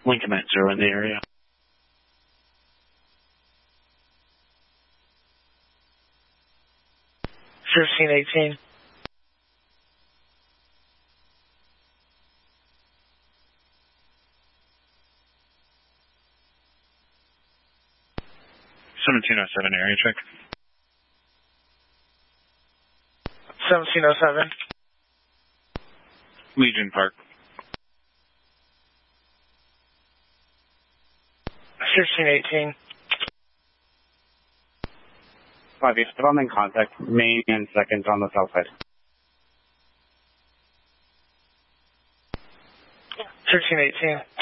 Lincoln at 0 in the area. Fifteen 18. Area check. 1707. Legion Park. 1518. 5 East, I'm in contact. Main and second on the south side. 1518.